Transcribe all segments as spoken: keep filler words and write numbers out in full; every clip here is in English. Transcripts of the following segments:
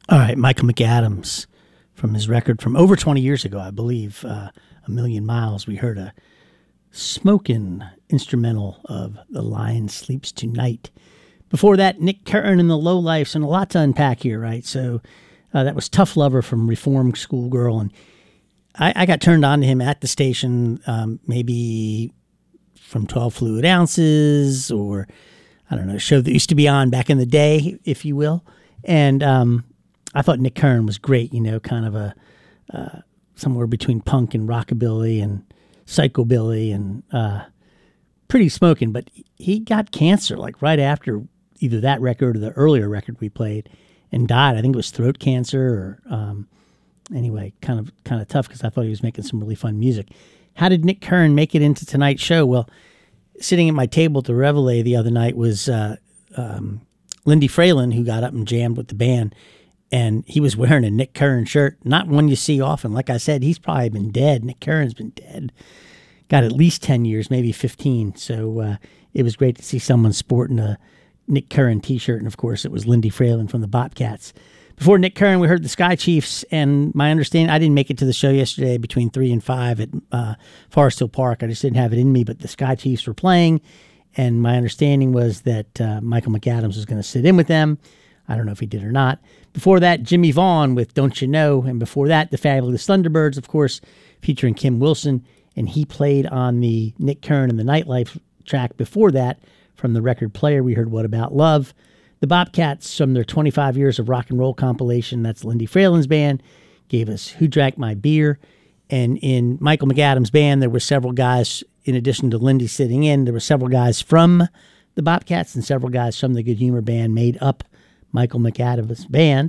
All right, Michael McAdams from his record from over twenty years ago, I believe, uh, A Million Miles. We heard a smoking instrumental of The Lion Sleeps Tonight. Before that, Nick Curran and the Lowlifes, and a lot to unpack here, right? So uh, that was Tough Lover from Reformed Schoolgirl, and I, I got turned on to him at the station, um, maybe from twelve Fluid Ounces, or I don't know, a show that used to be on back in the day, if you will. And um, I thought Nick Curran was great, you know, kind of a uh, somewhere between punk and rockabilly and psychobilly, and uh, pretty smoking. But he got cancer like right after either that record or the earlier record we played, and died. I think it was throat cancer, or um, anyway, kind of kind of tough because I thought he was making some really fun music. How did Nick Curran make it into tonight's show? Well, sitting at my table at the Reveille the other night was uh, um, Lindy Fralin, who got up and jammed with the band, and he was wearing a Nick Curran shirt, not one you see often. Like I said, he's probably been dead. Nick Curran's been dead. Got at least ten years, maybe fifteen. So uh, it was great to see someone sporting a Nick Curran t-shirt, and of course it was Lindy Fralin from the Bobcats. Before Nick Curran, we heard the Sky Chiefs, and my understanding, I didn't make it to the show yesterday between three and five at uh, Forest Hill Park. I just didn't have it in me, but the Sky Chiefs were playing, and my understanding was that uh, Michael McAdams was going to sit in with them. I don't know if he did or not. Before that, Jimmy Vaughn with Don't You Know, and before that, the Fabulous Thunderbirds, of course, featuring Kim Wilson, and he played on the Nick Curran and the Nightlife track before that. From the record Player, we heard What About Love. The Bobcats, from their twenty-five years of rock and roll compilation, that's Lindy Fralin's band, gave us Who Drank My Beer. And in Michael McAdams' band, there were several guys, in addition to Lindy sitting in, there were several guys from the Bobcats and several guys from the Good Humor Band made up Michael McAdams' band.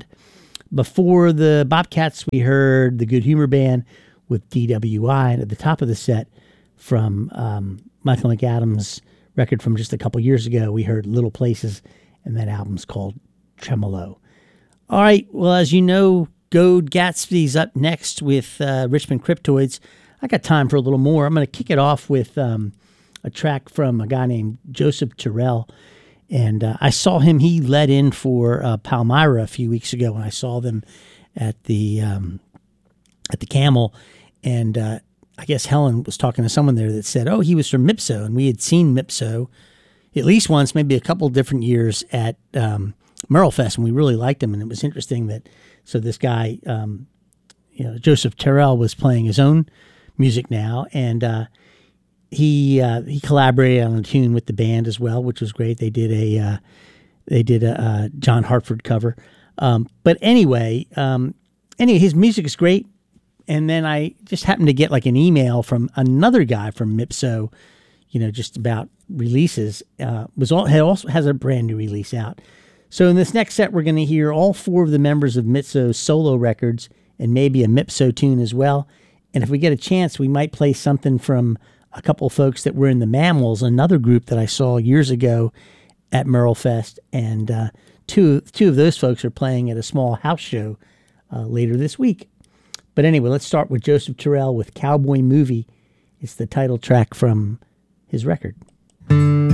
Before the Bobcats, we heard the Good Humor Band with D W I. And at the top of the set, from um, Michael McAdams' record from just a couple years ago, we heard Little Places, and that album's called Tremolo. All right, well, as you know, Gold Gatsby's up next with uh, Richmond Cryptoids. I got time for a little more. I'm going to kick it off with um, a track from a guy named Joseph Terrell, and uh, I saw him. He led in for uh, Palmyra a few weeks ago, and I saw them at the um, at the Camel, and uh, I guess Helen was talking to someone there that said, oh, he was from Mipso, and we had seen Mipso at least once, maybe a couple different years at um, Merlefest, and we really liked him. And it was interesting that, so this guy, um, you know, Joseph Terrell, was playing his own music now, and uh, he uh, he collaborated on a tune with the band as well, which was great. They did a uh, they did a uh, John Hartford cover, um, but anyway, um, anyway, his music is great. And then I just happened to get like an email from another guy from Mipso, you know, just about releases. Uh, was all had also has a brand new release out. So in this next set, we're going to hear all four of the members of Mipso's solo records and maybe a Mipso tune as well. And if we get a chance, we might play something from a couple of folks that were in the Mammals, another group that I saw years ago at Merlefest. And uh, two two of those folks are playing at a small house show uh, later this week. But anyway, let's start with Joseph Terrell with Cowboy Movie. It's the title track from his record.